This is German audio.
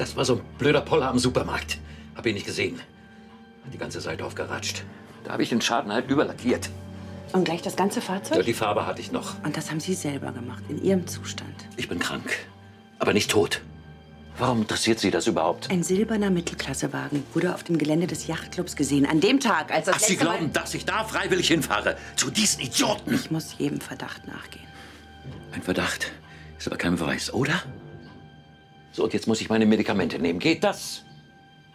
Das war so ein blöder Poller am Supermarkt. Hab ihn nicht gesehen. Hat die ganze Seite aufgeratscht. Da habe ich den Schaden halt überlackiert. Und gleich das ganze Fahrzeug? Ja, die Farbe hatte ich noch. Und das haben Sie selber gemacht, in Ihrem Zustand? Ich bin krank, aber nicht tot. Warum interessiert Sie das überhaupt? Ein silberner Mittelklassewagen wurde auf dem Gelände des Yachtclubs gesehen. An dem Tag, als das Ach, Sie letzte Mal... glauben, dass ich da freiwillig hinfahre? Zu diesen Idioten? Ich muss jedem Verdacht nachgehen. Ein Verdacht ist aber kein Beweis, oder? So, und jetzt muss ich meine Medikamente nehmen. Geht das?